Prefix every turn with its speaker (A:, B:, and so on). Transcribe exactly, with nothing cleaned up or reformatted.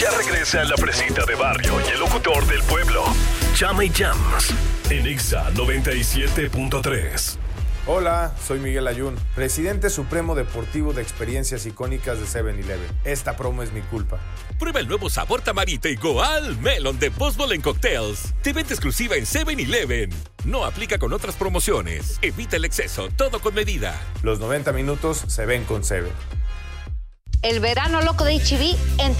A: Ya regresa la fresita de barrio y el locutor del pueblo. Chama y Jams en Exa noventa y siete punto tres.
B: Hola, soy Miguel Ayun, presidente supremo deportivo de experiencias icónicas de seven eleven. Esta promo es mi culpa.
C: Prueba el nuevo sabor tamarita y Goal Melon de Bosbol en Cocktails. De venta exclusiva en seven eleven. No aplica con otras promociones. Evita el exceso, todo con medida.
B: Los noventa minutos se ven con Seven.
D: El verano loco de H E B en